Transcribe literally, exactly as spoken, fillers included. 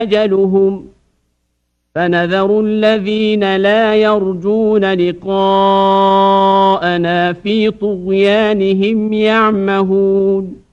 أجلهم فنذر الذين لا يرجون لقاءنا في طغيانهم يعمهون